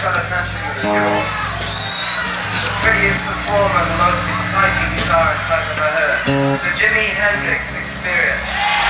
fellow countryman of yours. The prettiest performer, the most exciting guitarist I've ever heard. The Jimi Hendrix Experience.